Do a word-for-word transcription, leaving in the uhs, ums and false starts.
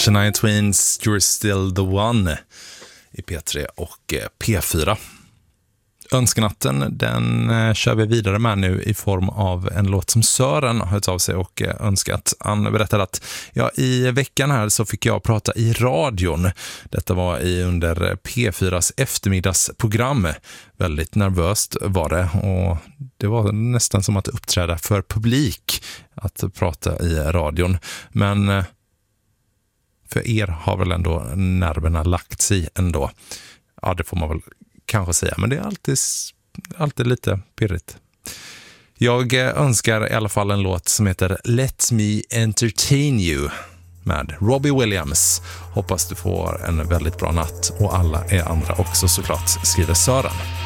Shania Twains You're Still The One i P tre och P fyra. Önsknatten, den kör vi vidare med nu i form av en låt som Sören har hört av sig och önskat. Han berättade att ja, i veckan här så fick jag prata i radion. Detta var i under P fyras eftermiddagsprogram. Väldigt nervöst var det, och det var nästan som att uppträda för publik att prata i radion. Men för er har väl ändå nerverna lagt sig ändå. Ja, det får man väl kanske säga, men det är alltid, alltid lite pirrigt. Jag önskar i alla fall en låt som heter Let Me Entertain You med Robbie Williams. Hoppas du får en väldigt bra natt, och alla är andra också såklart, skriver Sören.